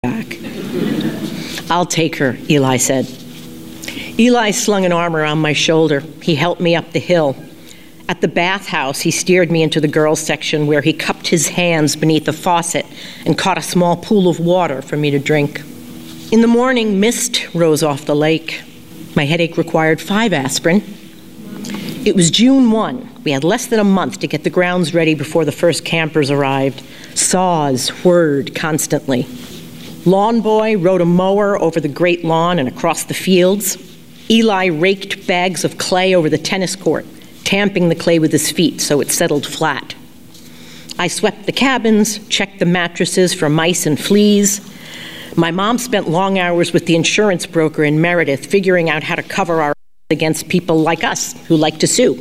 back. "I'll take her," Eli said. Eli slung an arm around my shoulder. He helped me up the hill. At the bathhouse, he steered me into the girls' section where he cupped his hands beneath a faucet and caught a small pool of water for me to drink. In the morning, mist rose off the lake. My headache required 5 aspirin. It was June 1. We had less than a month to get the grounds ready before the first campers arrived. Saws whirred constantly. Lawn Boy rode a mower over the great lawn and across the fields. Eli raked bags of clay over the tennis court, tamping the clay with his feet so it settled flat. I swept the cabins, checked the mattresses for mice and fleas. My mom spent long hours with the insurance broker in Meredith figuring out how to cover our against people like us who like to sue.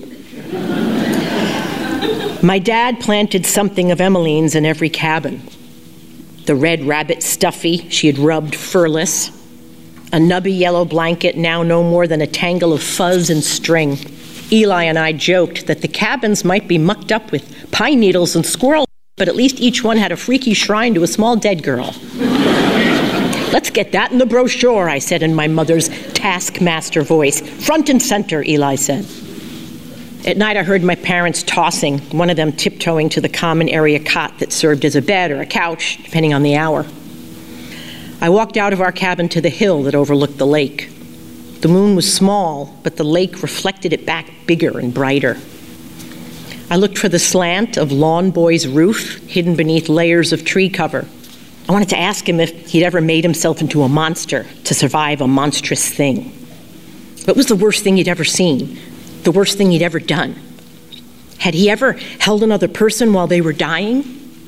My dad planted something of Emmeline's in every cabin. The red rabbit stuffy she had rubbed furless, a nubby yellow blanket now no more than a tangle of fuzz and string. Eli and I joked that the cabins might be mucked up with pine needles and squirrel, but at least each one had a freaky shrine to a small dead girl. "Let's get that in the brochure," I said in my mother's taskmaster voice. "Front and center," Eli said. At night, I heard my parents tossing, one of them tiptoeing to the common area cot that served as a bed or a couch, depending on the hour. I walked out of our cabin to the hill that overlooked the lake. The moon was small, but the lake reflected it back bigger and brighter. I looked for the slant of Lawn Boy's roof hidden beneath layers of tree cover. I wanted to ask him if he'd ever made himself into a monster to survive a monstrous thing. What was the worst thing he'd ever seen? The worst thing he'd ever done? Had he ever held another person while they were dying?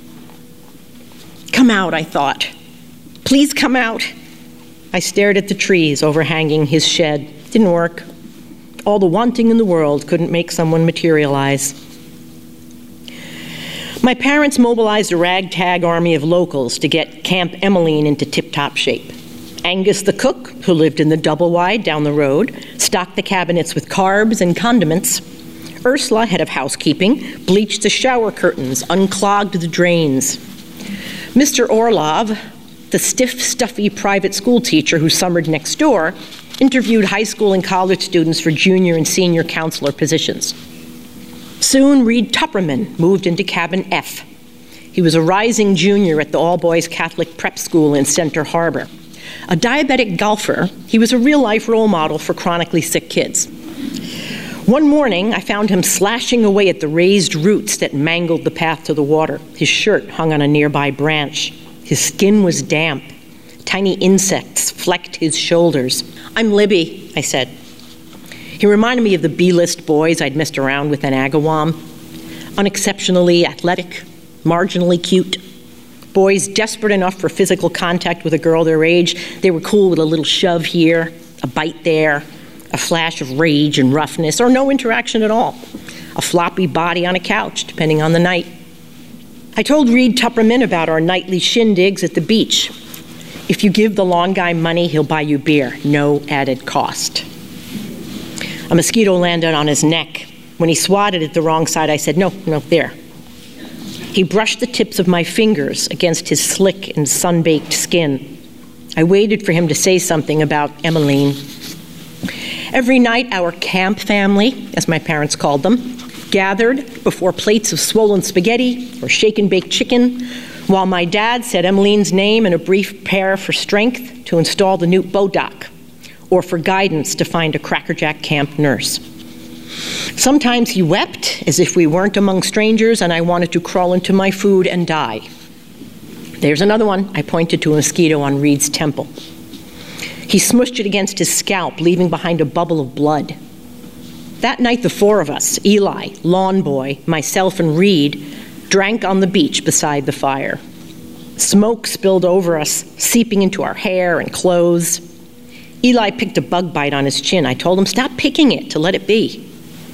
"Come out," I thought. "Please come out." I stared at the trees overhanging his shed. Didn't work. All the wanting in the world couldn't make someone materialize. My parents mobilized a ragtag army of locals to get Camp Emmeline into tip-top shape. Angus the cook, who lived in the double-wide down the road, stocked the cabinets with carbs and condiments. Ursula, head of housekeeping, bleached the shower curtains, unclogged the drains. Mr. Orlov, the stiff, stuffy private school teacher who summered next door, interviewed high school and college students for junior and senior counselor positions. Soon, Reed Tupperman moved into cabin F. He was a rising junior at the all-boys Catholic prep school in Center Harbor. A diabetic golfer, he was a real-life role model for chronically sick kids. One morning, I found him slashing away at the raised roots that mangled the path to the water. His shirt hung on a nearby branch. His skin was damp. Tiny insects flecked his shoulders. "I'm Libby," I said. He reminded me of the B-list boys I'd messed around with in Agawam. Unexceptionally athletic, marginally cute. Boys desperate enough for physical contact with a girl their age. They were cool with a little shove here, a bite there, a flash of rage and roughness, or no interaction at all. A floppy body on a couch, depending on the night. I told Reed Tupperman about our nightly shindigs at the beach. If you give the lawn guy money, he'll buy you beer, no added cost. A mosquito landed on his neck. When he swatted it the wrong side, I said, no, there. He brushed the tips of my fingers against his slick and sun-baked skin. I waited for him to say something about Emmeline. Every night, our camp family, as my parents called them, gathered before plates of swollen spaghetti or shake-and-bake chicken, while my dad said Emmeline's name in a brief prayer for strength to install the new bodoc, or for guidance to find a crackerjack camp nurse. Sometimes he wept as if we weren't among strangers and I wanted to crawl into my food and die. "There's another one," I pointed to a mosquito on Reed's temple. He smushed it against his scalp, leaving behind a bubble of blood. That night, the 4 of us, Eli, Lawn Boy, myself, and Reed, drank on the beach beside the fire. Smoke spilled over us, seeping into our hair and clothes. Eli picked a bug bite on his chin. I told him, "Stop picking it, to let it be."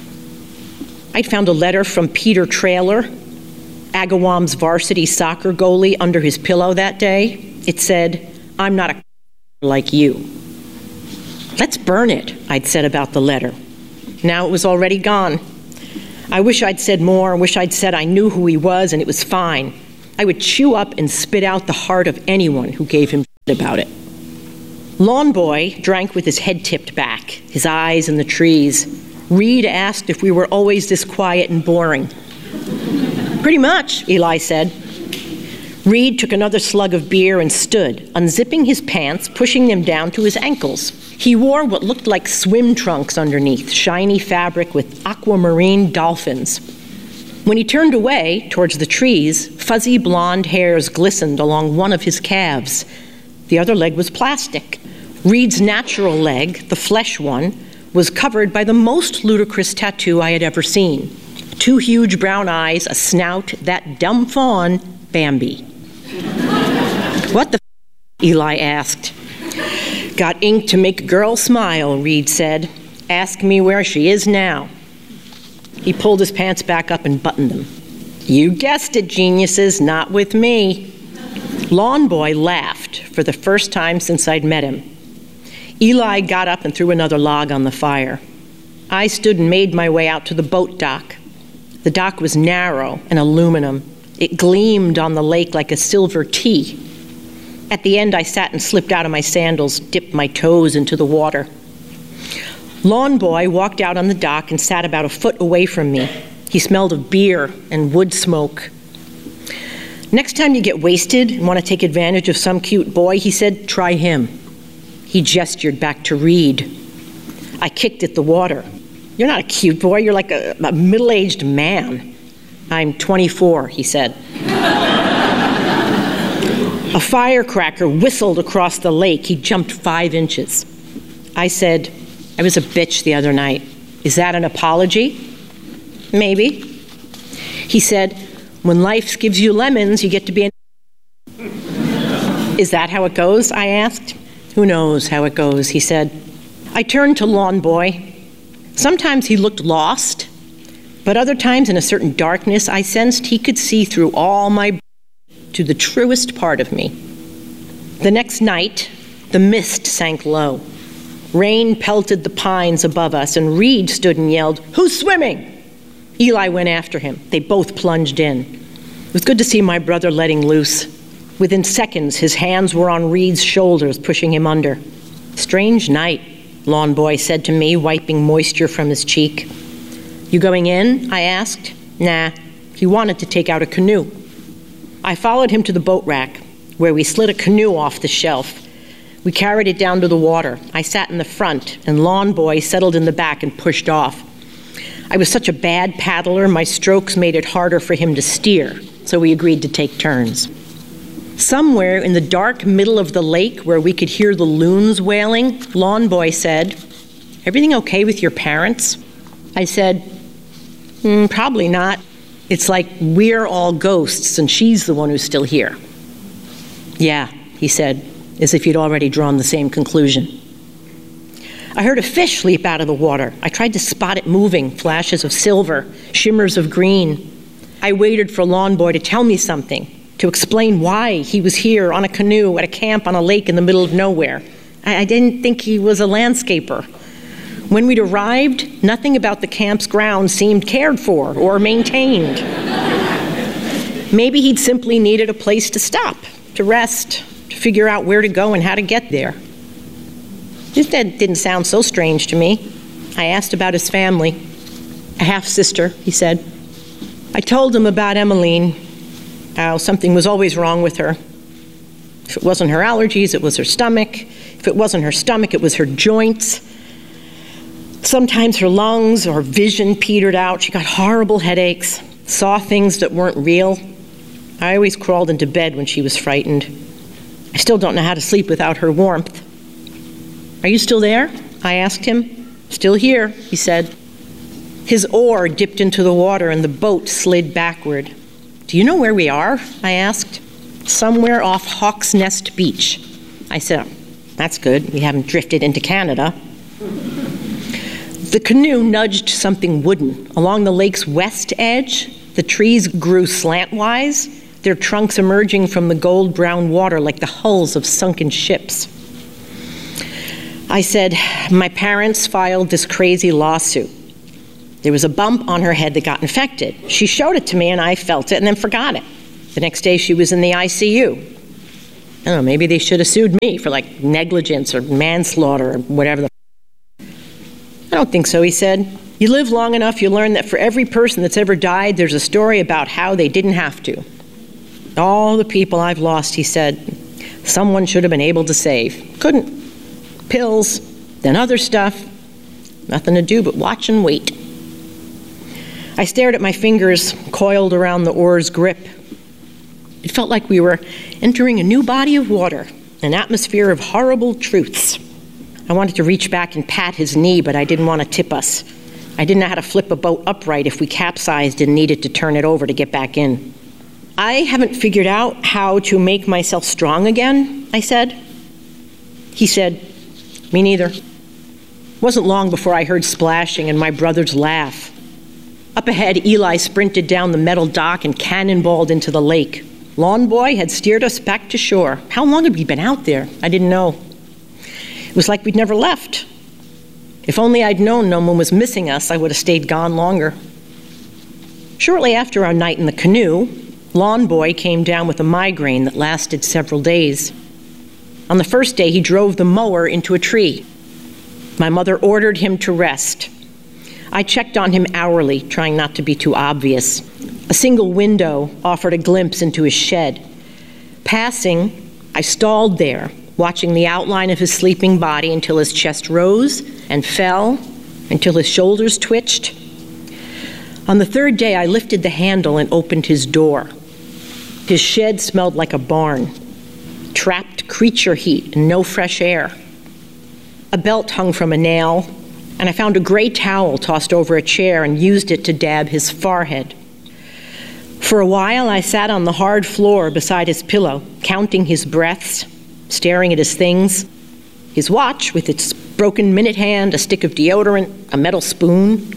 I'd found a letter from Peter Traylor, Agawam's varsity soccer goalie, under his pillow that day. It said, "I'm not a like you." "Let's burn it," I'd said about the letter. Now it was already gone. I wish I'd said more. I wish I'd said I knew who he was and it was fine. I would chew up and spit out the heart of anyone who gave him about it. Lawn Boy drank with his head tipped back, his eyes in the trees. Reed asked if we were always this quiet and boring. Pretty much, Eli said. Reed took another slug of beer and stood, unzipping his pants, pushing them down to his ankles. He wore what looked like swim trunks underneath, shiny fabric with aquamarine dolphins. When he turned away towards the trees, fuzzy blonde hairs glistened along one of his calves. The other leg was plastic. Reed's natural leg, the flesh one, was covered by the most ludicrous tattoo I had ever seen. 2 huge brown eyes, a snout, that dumb fawn, Bambi. What the f***? Eli asked. Got ink to make a girl smile, Reed said. Ask me where she is now. He pulled his pants back up and buttoned them. You guessed it, geniuses, not with me. Lawn Boy laughed for the first time since I'd met him. Eli got up and threw another log on the fire. I stood and made my way out to the boat dock. The dock was narrow and aluminum. It gleamed on the lake like a silver T. At the end, I sat and slipped out of my sandals, dipped my toes into the water. Lawn Boy walked out on the dock and sat about a foot away from me. He smelled of beer and wood smoke. Next time you get wasted and want to take advantage of some cute boy, he said, try him. He gestured back to Reed. I kicked at the water. You're not a cute boy, you're like a middle-aged man. I'm 24, he said. A firecracker whistled across the lake. He jumped 5 inches. I said, I was a bitch the other night. Is that an apology? Maybe. He said, when life gives you lemons, you get to be an... Is that how it goes? I asked. Who knows how it goes, he said. I turned to Lawn Boy. Sometimes he looked lost, but other times in a certain darkness, I sensed he could see through all my to the truest part of me. The next night, the mist sank low. Rain pelted the pines above us, and Reed stood and yelled, "Who's swimming?" Eli went after him. They both plunged in. It was good to see my brother letting loose. Within seconds, his hands were on Reed's shoulders, pushing him under. Strange night, Lawn Boy said to me, wiping moisture from his cheek. You going in? I asked. Nah, he wanted to take out a canoe. I followed him to the boat rack, where we slid a canoe off the shelf. We carried it down to the water. I sat in the front, and Lawn Boy settled in the back and pushed off. I was such a bad paddler, my strokes made it harder for him to steer, so we agreed to take turns. Somewhere in the dark middle of the lake, where we could hear the loons wailing, Lawn Boy said, "Everything okay with your parents?" I said, "Probably not. It's like we're all ghosts and she's the one who's still here." "Yeah," he said, as if he'd already drawn the same conclusion. I heard a fish leap out of the water. I tried to spot it moving, flashes of silver, shimmers of green. I waited for Lawn Boy to tell me something, to explain why he was here on a canoe at a camp on a lake in the middle of nowhere. I didn't think he was a landscaper. When we'd arrived, nothing about the camp's grounds seemed cared for or maintained. Maybe he'd simply needed a place to stop, to rest, to figure out where to go and how to get there. This didn't sound so strange to me. I asked about his family. A half-sister, he said. I told him about Emmeline, how something was always wrong with her. If it wasn't her allergies, it was her stomach. If it wasn't her stomach, it was her joints. Sometimes her lungs or vision petered out. She got horrible headaches, saw things that weren't real. I always crawled into bed when she was frightened. I still don't know how to sleep without her warmth. Are you still there? I asked him. Still here, he said. His oar dipped into the water and the boat slid backward. Do you know where we are? I asked. Somewhere off Hawk's Nest Beach. I said, that's good. We haven't drifted into Canada. The canoe nudged something wooden. Along the lake's west edge, the trees grew slantwise, their trunks emerging from the gold-brown water like the hulls of sunken ships. I said, my parents filed this crazy lawsuit. There was a bump on her head that got infected. She showed it to me and I felt it and then forgot it. The next day she was in the ICU. don't know, maybe they should have sued me for like negligence or manslaughter or whatever I don't think so, he said. You live long enough, you learn that for every person that's ever died, there's a story about how they didn't have to. All the people I've lost, he said, someone should have been able to save. Couldn't. Pills, then other stuff. Nothing to do but watch and wait. I stared at my fingers coiled around the oar's grip. It felt like we were entering a new body of water, an atmosphere of horrible truths. I wanted to reach back and pat his knee, but I didn't want to tip us. I didn't know how to flip a boat upright if we capsized and needed to turn it over to get back in. I haven't figured out how to make myself strong again, I said. He said, me neither. It wasn't long before I heard splashing and my brother's laugh. Up ahead, Eli sprinted down the metal dock and cannonballed into the lake. Lawn Boy had steered us back to shore. How long had we been out there? I didn't know. It was like we'd never left. If only I'd known no one was missing us, I would have stayed gone longer. Shortly after our night in the canoe, Lawn Boy came down with a migraine that lasted several days. On the first day, he drove the mower into a tree. My mother ordered him to rest. I checked on him hourly, trying not to be too obvious. A single window offered a glimpse into his shed. Passing, I stalled there, watching the outline of his sleeping body until his chest rose and fell, until his shoulders twitched. On the third day, I lifted the handle and opened his door. His shed smelled like a barn, trapped creature heat and no fresh air. A belt hung from a nail, and I found a gray towel tossed over a chair and used it to dab his forehead. For a while, I sat on the hard floor beside his pillow, counting his breaths, staring at his things, his watch with its broken minute hand, a stick of deodorant, a metal spoon.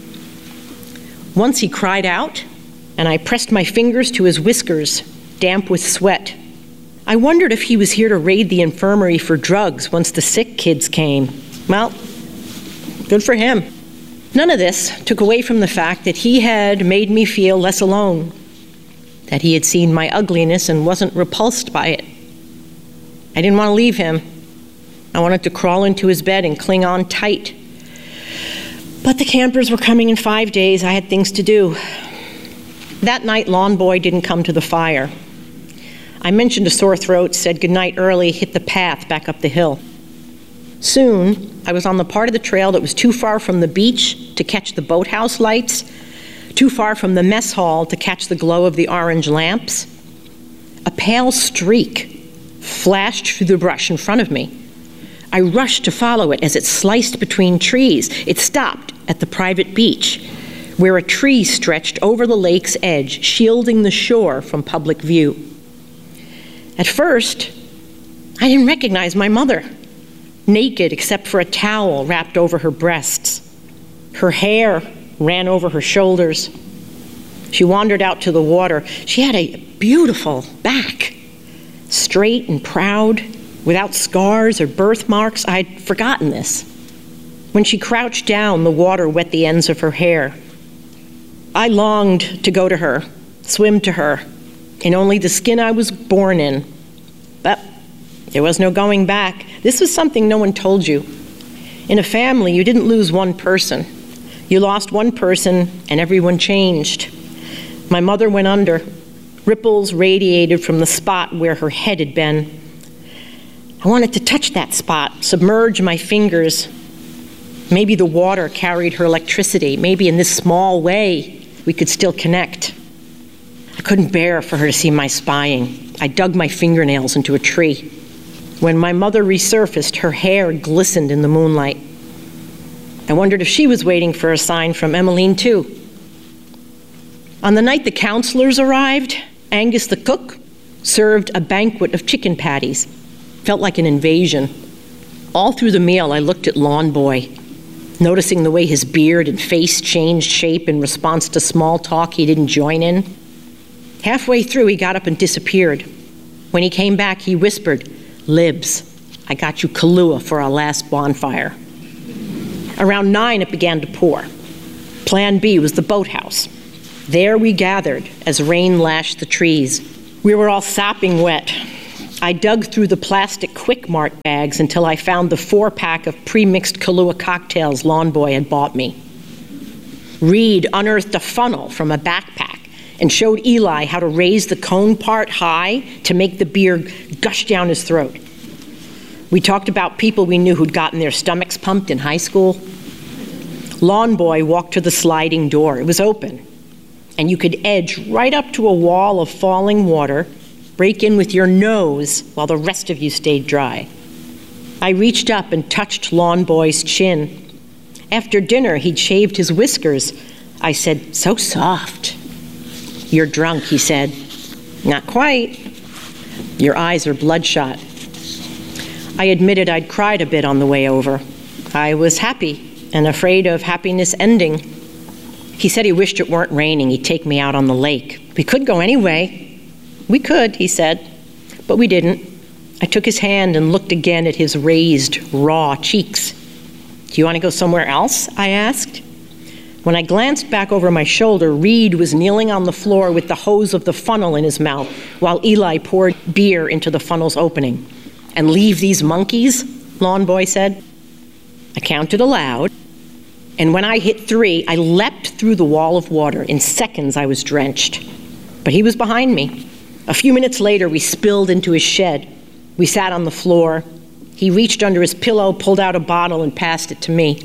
Once he cried out, and I pressed my fingers to his whiskers, damp with sweat. I wondered if he was here to raid the infirmary for drugs once the sick kids came. Well, good for him. None of this took away from the fact that he had made me feel less alone, that he had seen my ugliness and wasn't repulsed by it. I didn't want to leave him. I wanted to crawl into his bed and cling on tight. But the campers were coming in 5 days. I had things to do. That night, Lawn Boy didn't come to the fire. I mentioned a sore throat, said goodnight early, hit the path back up the hill. Soon, I was on the part of the trail that was too far from the beach to catch the boathouse lights, too far from the mess hall to catch the glow of the orange lamps. A pale streak flashed through the brush in front of me. I rushed to follow it as it sliced between trees. It stopped at the private beach, where a tree stretched over the lake's edge, shielding the shore from public view. At first, I didn't recognize my mother, naked except for a towel wrapped over her breasts. Her hair ran over her shoulders. She wandered out to the water. She had a beautiful back, straight and proud, without scars or birthmarks. I'd forgotten this. When she crouched down, the water wet the ends of her hair. I longed to go to her, swim to her, in only the skin I was born in. But there was no going back. This was something no one told you. In a family, you didn't lose one person. You lost one person, and everyone changed. My mother went under. Ripples radiated from the spot where her head had been. I wanted to touch that spot, submerge my fingers. Maybe the water carried her electricity. Maybe in this small way, we could still connect. I couldn't bear for her to see my spying. I dug my fingernails into a tree. When my mother resurfaced, her hair glistened in the moonlight. I wondered if she was waiting for a sign from Emmeline, too. On the night the counselors arrived, Angus the cook served a banquet of chicken patties. Felt like an invasion. All through the meal, I looked at Lawn Boy, noticing the way his beard and face changed shape in response to small talk he didn't join in. Halfway through, he got up and disappeared. When he came back, he whispered, "Libs, I got you Kahlua for our last bonfire." Around 9, it began to pour. Plan B was the boathouse. There we gathered as rain lashed the trees. We were all sopping wet. I dug through the plastic Quick Mart bags until I found the 4-pack of pre-mixed Kahlua cocktails Lawn Boy had bought me. Reed unearthed a funnel from a backpack and showed Eli how to raise the cone part high to make the beer gush down his throat. We talked about people we knew who'd gotten their stomachs pumped in high school. Lawn Boy walked to the sliding door. It was open, and you could edge right up to a wall of falling water, break in with your nose while the rest of you stayed dry. I reached up and touched Lawn Boy's chin. After dinner, he'd shaved his whiskers. I said, "So soft." "You're drunk," he said. "Not quite." "Your eyes are bloodshot." I admitted I'd cried a bit on the way over. I was happy and afraid of happiness ending. He said he wished it weren't raining. He'd take me out on the lake. "We could go anyway." "We could," he said, but we didn't. I took his hand and looked again at his raised, raw cheeks. "Do you want to go somewhere else?" I asked. When I glanced back over my shoulder, Reed was kneeling on the floor with the hose of the funnel in his mouth while Eli poured beer into the funnel's opening. "And leave these monkeys?" Lawn Boy said. I counted aloud, and when I hit 3, I leapt through the wall of water. In seconds, I was drenched. But he was behind me. A few minutes later, we spilled into his shed. We sat on the floor. He reached under his pillow, pulled out a bottle, and passed it to me.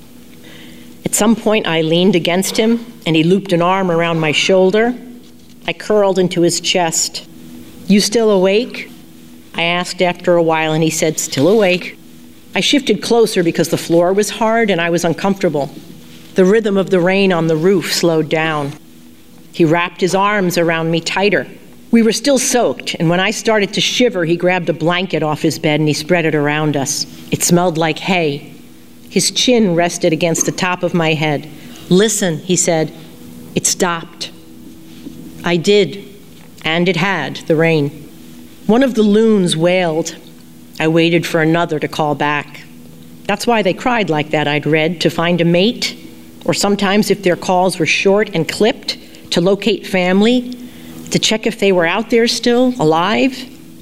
At some point, I leaned against him, and he looped an arm around my shoulder. I curled into his chest. "You still awake?" I asked after a while, and he said, "Still awake." I shifted closer because the floor was hard and I was uncomfortable. The rhythm of the rain on the roof slowed down. He wrapped his arms around me tighter. We were still soaked, and when I started to shiver, he grabbed a blanket off his bed and he spread it around us. It smelled like hay. His chin rested against the top of my head. "Listen," he said. It stopped. I did, and it had, the rain. One of the loons wailed. I waited for another to call back. That's why they cried like that, I'd read, to find a mate, or sometimes if their calls were short and clipped, to locate family, to check if they were out there still, alive.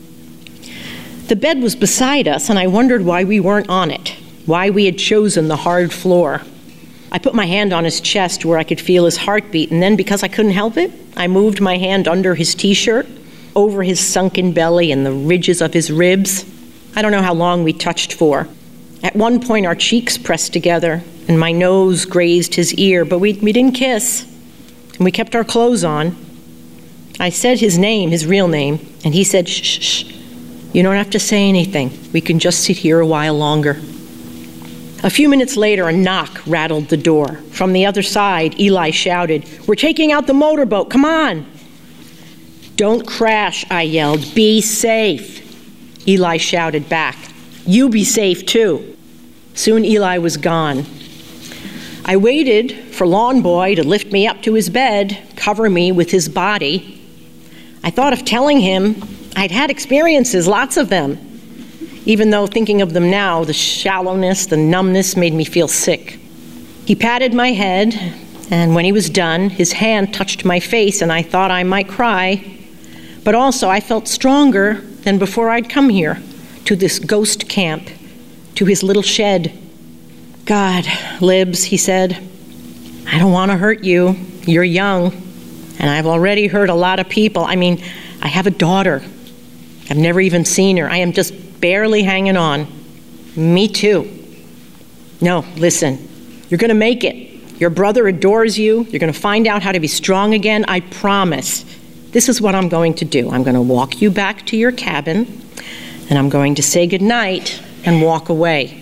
The bed was beside us, and I wondered why we weren't on it, why we had chosen the hard floor. I put my hand on his chest where I could feel his heartbeat, and then, because I couldn't help it, I moved my hand under his t-shirt, over his sunken belly and the ridges of his ribs. I don't know how long we touched for. At one point, our cheeks pressed together, and my nose grazed his ear, but we didn't kiss, and we kept our clothes on. I said his name, his real name, and he said, "Shh, shh, shh. You don't have to say anything. We can just sit here a while longer." A few minutes later, a knock rattled the door. From the other side, Eli shouted, "We're taking out the motorboat. Come on." "Don't crash," I yelled. "Be safe." Eli shouted back, "You be safe too." Soon Eli was gone. I waited for Lawn Boy to lift me up to his bed, cover me with his body. I thought of telling him I'd had experiences, lots of them. Even though thinking of them now, the shallowness, the numbness made me feel sick. He patted my head, and when he was done, his hand touched my face, and I thought I might cry. But also, I felt stronger than before I'd come here, to this ghost camp, to his little shed. "God, Libs," he said, "I don't want to hurt you. You're young, and I've already hurt a lot of people. I mean, I have a daughter. I've never even seen her. I am just barely hanging on." "Me too." "No, listen, you're going to make it. Your brother adores you. You're going to find out how to be strong again. I promise. This is what I'm going to do. I'm going to walk you back to your cabin, and I'm going to say goodnight and walk away."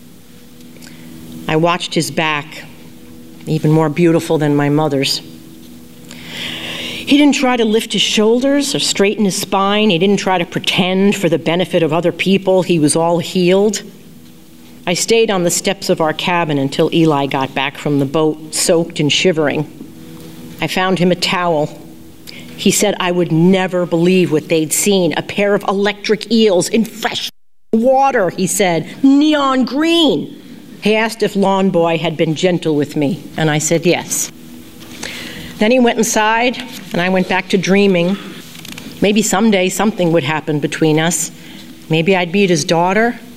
I watched his back, even more beautiful than my mother's. He didn't try to lift his shoulders or straighten his spine. He didn't try to pretend for the benefit of other people he was all healed. I stayed on the steps of our cabin until Eli got back from the boat, soaked and shivering. I found him a towel. He said I would never believe what they'd seen, a pair of electric eels in fresh water, he said, neon green. He asked if Lawn Boy had been gentle with me, and I said yes. Then he went inside, and I went back to dreaming. Maybe someday something would happen between us. Maybe I'd meet his daughter,